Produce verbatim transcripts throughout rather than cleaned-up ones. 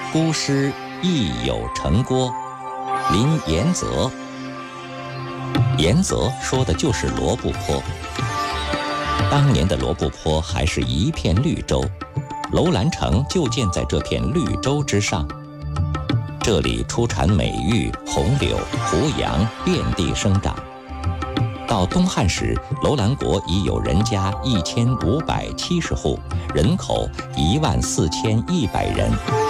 孤师亦有城郭，临延泽。延泽说的就是罗布泊。当年的罗布泊还是一片绿洲，楼兰城就建在这片绿洲之上。这里出产美玉、红柳、胡杨，遍地生长。到东汉时，楼兰国已有人家一千五百七十户，人口一万四千一百人。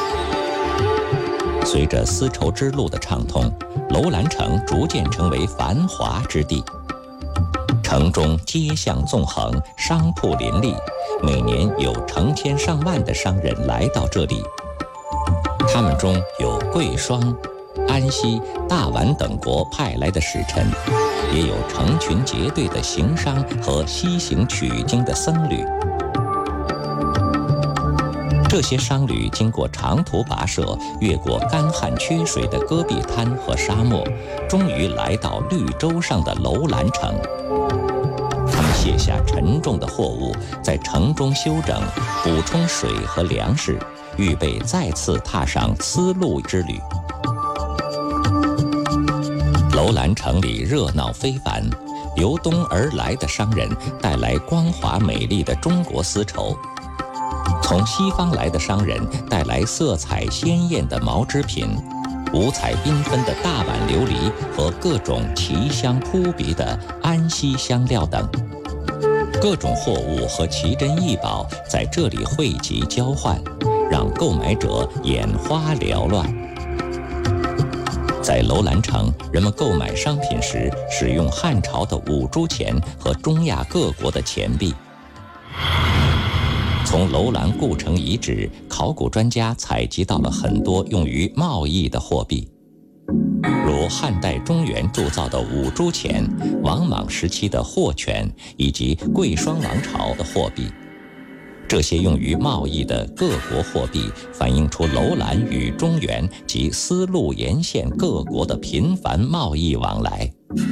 随着丝绸之路的畅通，楼兰城逐渐成为繁华之地。城中街巷纵横，商铺林立，每年有成千上万的商人来到这里。他们中有贵霜、安息、大宛等国派来的使臣，也有成群结队的行商和西行取经的僧侣。这些商旅经过长途跋涉，越过干旱缺水的戈壁滩和沙漠，终于来到绿洲上的楼兰城。他们卸下沉重的货物，在城中休整，补充水和粮食，预备再次踏上丝路之旅。楼兰城里热闹非凡，由东而来的商人带来光滑美丽的中国丝绸，从西方来的商人带来色彩鲜艳的毛织品，五彩缤纷的大宛琉璃和各种奇香扑鼻的安息香料等。各种货物和奇珍异宝在这里汇集交换，让购买者眼花缭乱。在楼兰城，人们购买商品时使用汉朝的五铢钱和中亚各国的钱币。从楼兰故城遗址，考古专家采集到了很多用于贸易的货币，如汉代中原铸造的五铢钱、王莽时期的货权以及贵霜王朝的货币。这些用于贸易的各国货币，反映出楼兰与中原及丝路沿线各国的频繁贸易往来。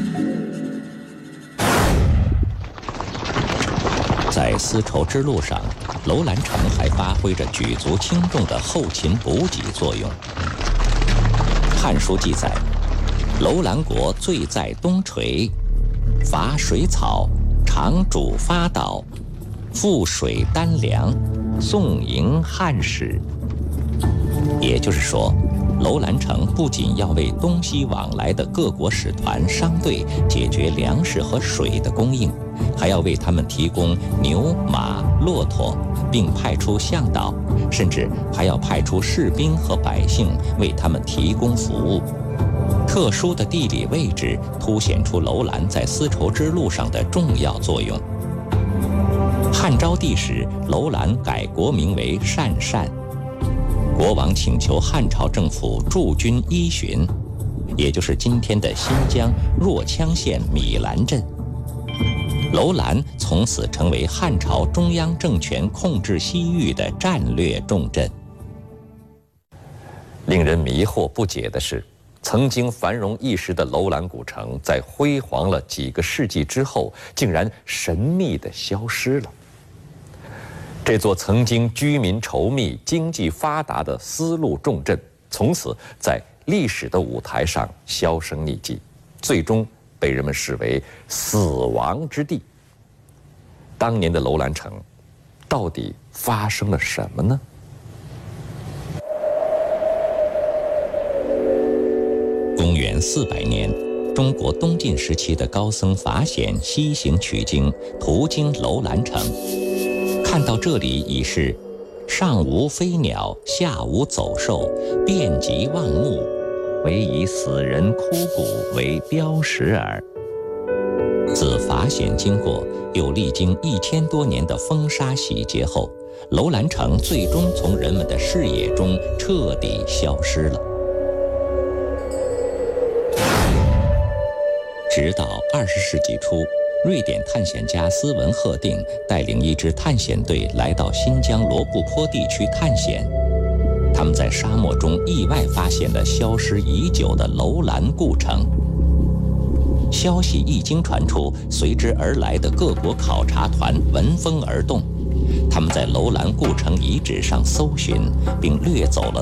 在丝绸之路上，楼兰城还发挥着举足轻重的后勤补给作用。《汉书》记载，楼兰国最在东陲，伐水草，常主发岛，覆水丹粮，送迎汉使。也就是说，楼兰城不仅要为东西往来的各国使团、商队解决粮食和水的供应，还要为他们提供牛、马、骆驼，并派出向导，甚至还要派出士兵和百姓为他们提供服务。特殊的地理位置凸显出楼兰在丝绸之路上的重要作用。汉昭帝时，楼兰改国名为鄯善。国王请求汉朝政府驻军依循，也就是今天的新疆若羌县米兰镇。楼兰从此成为汉朝中央政权控制西域的战略重镇。令人迷惑不解的是，曾经繁荣一时的楼兰古城，在辉煌了几个世纪之后，竟然神秘地消失了。这座曾经居民稠密、经济发达的丝路重镇，从此在历史的舞台上销声匿迹，最终被人们视为死亡之地。当年的楼兰城，到底发生了什么呢？公元四百年，中国东晋时期的高僧法显西行取经，途经楼兰城。看到这里已是上无飞鸟，下无走兽，遍及万目，唯以死人枯骨为标识耳。自法显经过，又历经一千多年的风沙洗劫后，楼兰城最终从人们的视野中彻底消失了。直到二十世纪初，瑞典探险家斯文赫定带领一支探险队来到新疆罗布泊地区探险，他们在沙漠中意外发现了消失已久的楼兰故城。消息一经传出，随之而来的各国考察团闻风而动，他们在楼兰故城遗址上搜寻，并掠走了